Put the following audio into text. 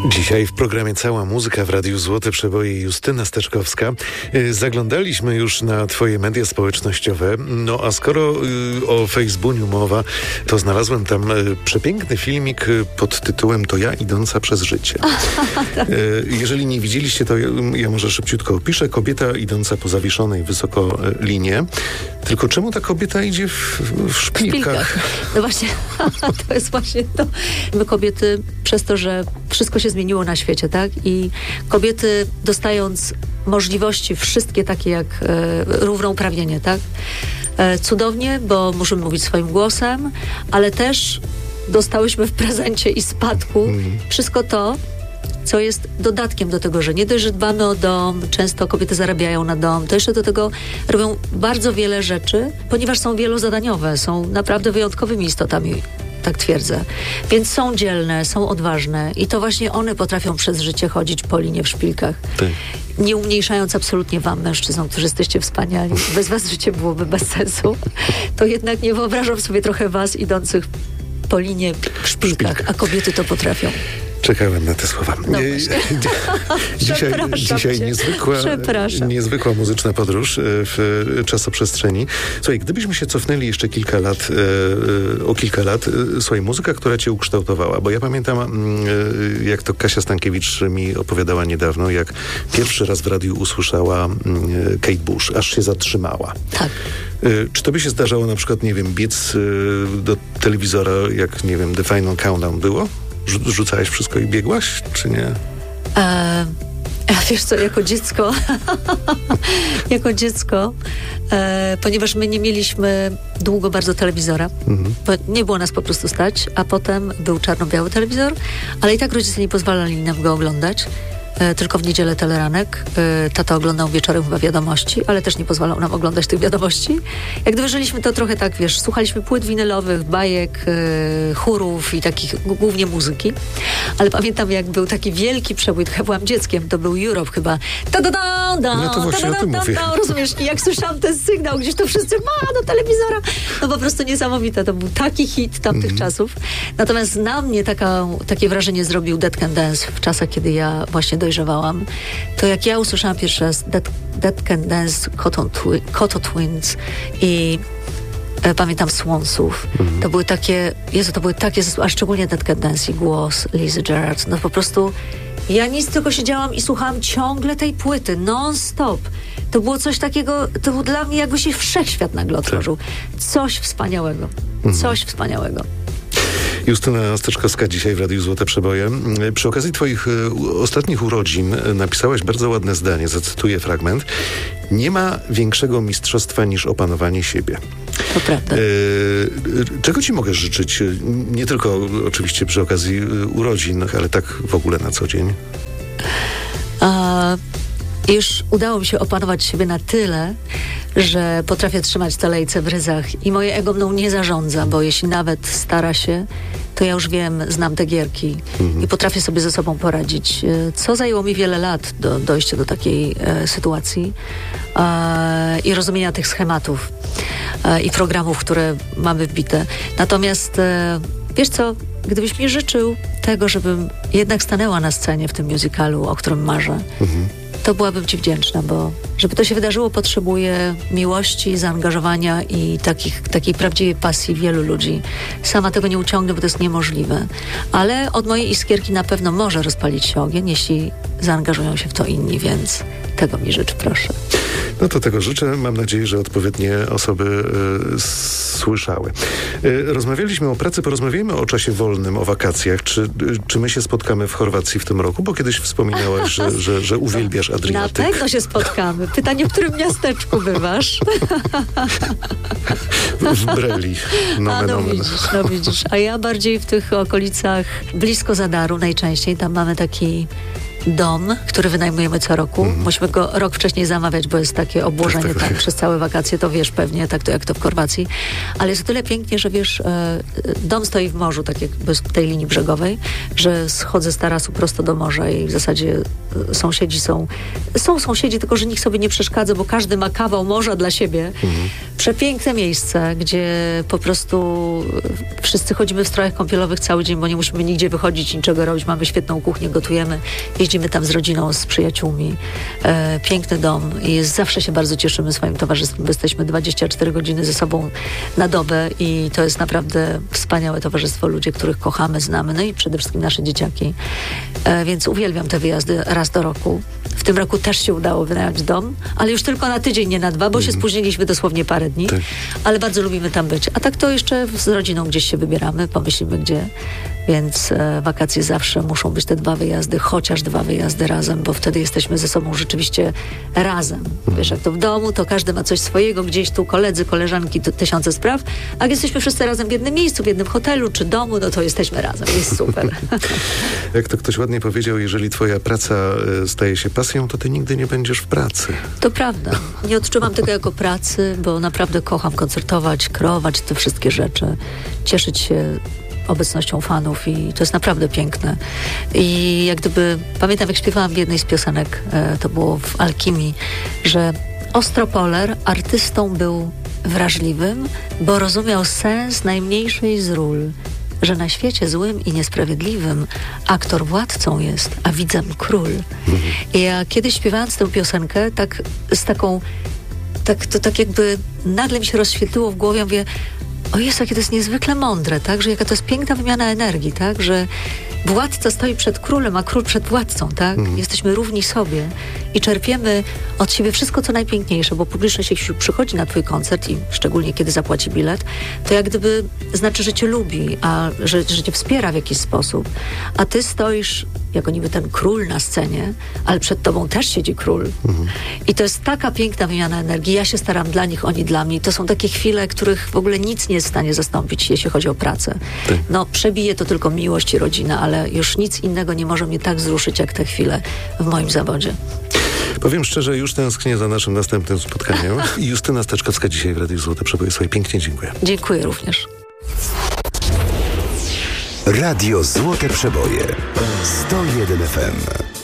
Dzisiaj w programie Cała Muzyka w Radiu Złote Przeboje Justyna Steczkowska. Zaglądaliśmy już na twoje media społecznościowe. No a skoro o Facebooku mowa, to znalazłem tam przepiękny filmik pod tytułem To ja idąca przez życie. Jeżeli nie widzieliście, to ja może szybciutko opiszę. Kobieta idąca po zawieszonej wysoko linie. Tylko czemu ta kobieta idzie w szpilkach? No właśnie, to jest właśnie to. My kobiety, przez to, że wszystko się zmieniło na świecie, tak? I kobiety, dostając możliwości wszystkie takie jak równouprawnienie, tak? Cudownie, bo możemy mówić swoim głosem, ale też dostałyśmy w prezencie i spadku wszystko to, co jest dodatkiem do tego, że nie dość, że dbamy o dom, często kobiety zarabiają na dom, to jeszcze do tego robią bardzo wiele rzeczy, ponieważ są wielozadaniowe, są naprawdę wyjątkowymi istotami, tak twierdzę. Więc są dzielne, są odważne i to właśnie one potrafią przez życie chodzić po linie w szpilkach. Ty. Nie umniejszając absolutnie wam, mężczyznom, którzy jesteście wspaniali. Bez was życie byłoby bez sensu. To jednak nie wyobrażam sobie trochę was idących po linie w szpilkach, a kobiety to potrafią. Czekałem na te słowa. No dzisiaj niezwykła muzyczna podróż w czasoprzestrzeni. Słuchaj, gdybyśmy się cofnęli jeszcze o kilka lat, słuchaj, muzyka, która cię ukształtowała, bo ja pamiętam, jak to Kasia Stankiewicz mi opowiadała niedawno, jak pierwszy raz w radiu usłyszała Kate Bush, aż się zatrzymała. Tak. Czy tobie się zdarzało na przykład, nie wiem, biec do telewizora, jak, nie wiem, The Final Countdown było? Rzucałeś wszystko i biegłaś, czy nie? Wiesz co, jako dziecko, ponieważ my nie mieliśmy długo bardzo telewizora, bo nie było nas po prostu stać, a potem był czarno-biały telewizor, ale i tak rodzice nie pozwalali nam go oglądać. Tylko w niedzielę teleranek. Tata oglądał wieczorem chyba wiadomości, ale też nie pozwalał nam oglądać tych wiadomości. Jak gdyby żyliśmy to trochę tak, wiesz, słuchaliśmy płyt winylowych, bajek, chórów i takich głównie muzyki. Ale pamiętam, jak był taki wielki przebój, ja byłam dzieckiem, to był Europe chyba. No to właśnie o tym mówię. Rozumiesz? I jak słyszałam ten sygnał, gdzieś to wszyscy do telewizora. No po prostu niesamowite. To był taki hit tamtych czasów. Natomiast na mnie takie wrażenie zrobił Dead Can Dance w czasach, kiedy ja właśnie dojrzewałam. To jak ja usłyszałam pierwszy raz Dead Can Dance, Cotton Twins i pamiętam Swonsów. To były takie, a szczególnie Dead Can Dance i głos Lizy Gerard. No po prostu ja nic, tylko siedziałam i słuchałam ciągle tej płyty, non-stop. To było coś takiego, to był dla mnie jakby się wszechświat nagle otworzył. Coś wspaniałego. Coś wspaniałego. Justyna Steczkowska dzisiaj w Radiu Złote Przeboje. Przy okazji twoich ostatnich urodzin napisałaś bardzo ładne zdanie, zacytuję fragment. Nie ma większego mistrzostwa niż opanowanie siebie. To prawda. Czego ci mogę życzyć? Nie tylko oczywiście przy okazji urodzin, ale tak w ogóle na co dzień. Już udało mi się opanować siebie na tyle, że potrafię trzymać te lejce w ryzach i moje ego mną nie zarządza, bo jeśli nawet stara się, to ja już wiem, znam te gierki i potrafię sobie ze sobą poradzić. Co zajęło mi wiele lat dojście do takiej sytuacji i rozumienia tych schematów i programów, które mamy wbite. Natomiast wiesz co, gdybyś mi życzył tego, żebym jednak stanęła na scenie w tym musicalu, o którym marzę, to byłabym ci wdzięczna, bo żeby to się wydarzyło, potrzebuję miłości, zaangażowania i takiej prawdziwej pasji wielu ludzi. Sama tego nie uciągnę, bo to jest niemożliwe. Ale od mojej iskierki na pewno może rozpalić się ogień, jeśli zaangażują się w to inni, więc tego mi życz, proszę. No to tego życzę. Mam nadzieję, że odpowiednie osoby słyszały. Rozmawialiśmy o pracy, porozmawiajmy o czasie wolnym, o wakacjach. Czy my się spotkamy w Chorwacji w tym roku? Bo kiedyś wspominałaś, że uwielbiasz Adriatyk. Na pewno się spotkamy. Pytanie, w którym miasteczku bywasz? W Breli. No widzisz. A ja bardziej w tych okolicach, blisko Zadaru najczęściej. Tam mamy taki dom, który wynajmujemy co roku. Musimy go rok wcześniej zamawiać, bo jest takie obłożenie tak przez całe wakacje, to wiesz pewnie, tak to jak to w Chorwacji. Ale jest o tyle pięknie, że wiesz, dom stoi w morzu, tak jakby z tej linii brzegowej, że schodzę z tarasu prosto do morza i w zasadzie sąsiedzi są sąsiedzi, tylko że nikt sobie nie przeszkadza, bo każdy ma kawał morza dla siebie. Przepiękne miejsce, gdzie po prostu wszyscy chodzimy w strojach kąpielowych cały dzień, bo nie musimy nigdzie wychodzić, niczego robić. Mamy świetną kuchnię, gotujemy, jeździmy tam z rodziną, z przyjaciółmi. Piękny dom i zawsze się bardzo cieszymy swoim towarzystwem, bo jesteśmy 24 godziny ze sobą na dobę i to jest naprawdę wspaniałe towarzystwo, ludzie, których kochamy, znamy, no i przede wszystkim nasze dzieciaki. Więc uwielbiam te wyjazdy raz do roku. W tym roku też się udało wynająć dom, ale już tylko na tydzień, nie na 2, bo się spóźniliśmy dosłownie parę dni, tak. Ale bardzo lubimy tam być. A tak to jeszcze z rodziną gdzieś się wybieramy, pomyślimy gdzie, więc wakacje zawsze muszą być te 2 wyjazdy, chociaż 2 wyjazdy razem, bo wtedy jesteśmy ze sobą rzeczywiście razem. Wiesz, jak to w domu, to każdy ma coś swojego, gdzieś tu koledzy, koleżanki, tysiące spraw, a jak jesteśmy wszyscy razem w jednym miejscu, w jednym hotelu czy domu, no to jesteśmy razem, jest super. Jak to ktoś ładnie powiedział, jeżeli twoja praca staje się pasją, to ty nigdy nie będziesz w pracy. To prawda. Nie odczuwam tego jako pracy, bo naprawdę kocham koncertować, kreować te wszystkie rzeczy, cieszyć się obecnością fanów i to jest naprawdę piękne. I jak gdyby, pamiętam jak śpiewałam w jednej z piosenek, to było w Alchemii, że Ostropoler artystą był wrażliwym, bo rozumiał sens najmniejszej z ról, że na świecie złym i niesprawiedliwym aktor władcą jest, a widzem król. I ja kiedyś śpiewając tę piosenkę, tak z taką, tak jakby nagle mi się rozświetliło w głowie, mówię, o Jezu, jakie to jest niezwykle mądre, tak? Że jaka to jest piękna wymiana energii, tak? Że władca stoi przed królem, a król przed władcą, tak? Jesteśmy równi sobie i czerpiemy od siebie wszystko, co najpiękniejsze, bo publiczność, jeśli przychodzi na twój koncert i szczególnie kiedy zapłaci bilet, to jak gdyby znaczy, że cię lubi, a że cię wspiera w jakiś sposób, a ty stoisz jako niby ten król na scenie, ale przed tobą też siedzi król. I to jest taka piękna wymiana energii. Ja się staram dla nich, oni dla mnie. To są takie chwile, których w ogóle nic nie jest w stanie zastąpić, jeśli chodzi o pracę. No, przebije to tylko miłość i rodzina, ale już nic innego nie może mnie tak wzruszyć, jak te chwile w moim zawodzie. Powiem szczerze, już tęsknię za naszym następnym spotkaniem. Justyna Steczkowska dzisiaj w Radiu Złote Przeboje. Słuchaj, pięknie dziękuję. Dziękuję również. Radio Złote Przeboje 101 FM.